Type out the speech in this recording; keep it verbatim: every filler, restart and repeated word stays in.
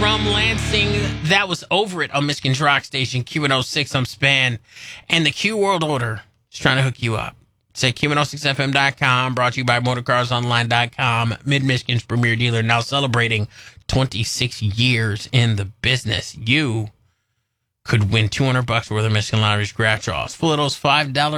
from Lansing. That was Over It on Michigan's Rock Station, Q one oh six. I'm Span. And the Q World Order is trying to hook you up. Say Q one oh six F M dot com, brought to you by Motorcars Online dot com, Mid-Michigan's premier dealer, now celebrating twenty-six years in the business. You could win two hundred bucks worth of Michigan Lottery scratch-offs. Full of those five dollars